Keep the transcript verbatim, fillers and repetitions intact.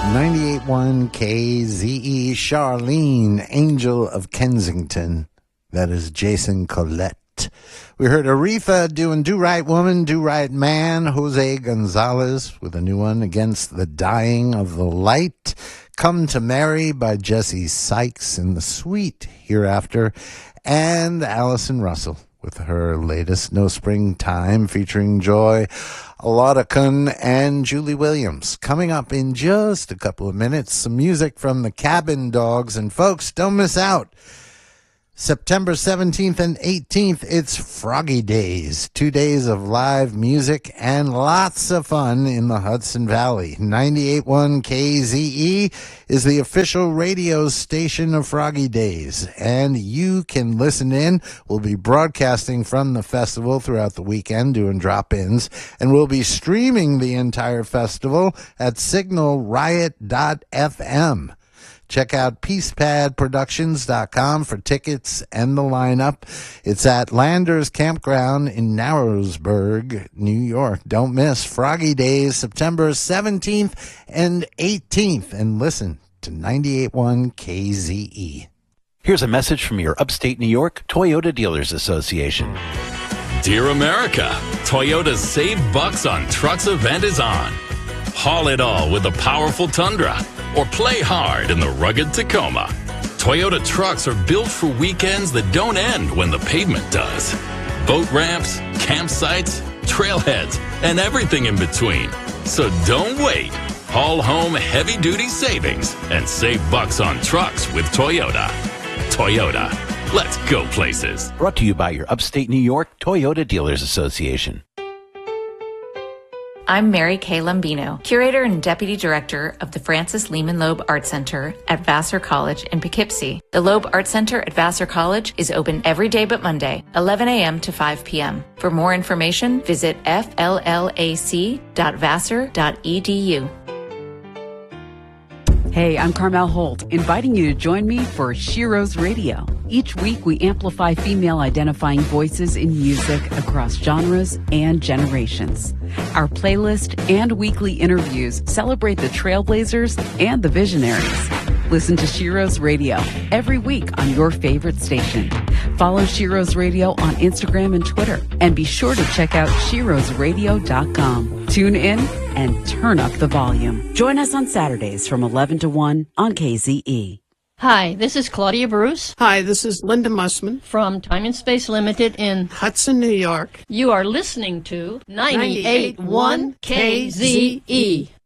ninety-eight point one K Z E, Charlene, Angel of Kensington. That is Jason Collette. We heard Aretha doing Do Right Woman, Do Right Man, Jose Gonzalez with a new one, Against the Dying of the Light, Come to Mary by Jesse Sykes in the Sweet Hereafter, and Allison Russell with her latest No Springtime featuring Joy Alodicon and Julie Williams. Coming up in just a couple of minutes, some music from the Cabin Dogs. And folks, don't miss out. September seventeenth and eighteenth, it's Froggy Days. Two days of live music and lots of fun in the Hudson Valley. ninety-eight point one K Z E is the official radio station of Froggy Days, and you can listen in. We'll be broadcasting from the festival throughout the weekend, doing drop-ins, and we'll be streaming the entire festival at signal riot dot f m. Check out peace pad productions dot com for tickets and the lineup. It's at Landers Campground in Narrowsburg, New York. Don't miss Froggy Days, September seventeenth and eighteenth. And listen to ninety-eight point one K Z E. Here's a message from your upstate New York Toyota Dealers Association. Dear America, Toyota's Save Bucks on Trucks event is on. Haul it all with the powerful Tundra, or play hard in the rugged Tacoma. Toyota trucks are built for weekends that don't end when the pavement does. Boat ramps, campsites, trailheads, and everything in between. So don't wait. Haul home heavy-duty savings and save bucks on trucks with Toyota. Toyota, let's go places. Brought to you by your upstate New York Toyota Dealers Association. I'm Mary Kay Lombino, Curator and Deputy Director of the Francis Lehman Loeb Art Center at Vassar College in Poughkeepsie. The Loeb Art Center at Vassar College is open every day but Monday, eleven a.m. to five p.m. For more information, visit f l l a c dot vassar dot e d u. Hey, I'm Carmel Holt, inviting you to join me for Shiro's Radio. Each week, we amplify female-identifying voices in music across genres and generations. Our playlist and weekly interviews celebrate the trailblazers and the visionaries. Listen to Shiro's Radio every week on your favorite station. Follow Shiro's Radio on Instagram and Twitter, and be sure to check out shiros radio dot com. Tune in and turn up the volume. Join us on Saturdays from eleven to one on K Z E. Hi, this is Claudia Bruce. Hi, this is Linda Mussman from Time and Space Limited in Hudson, New York. You are listening to ninety-eight point one K Z E.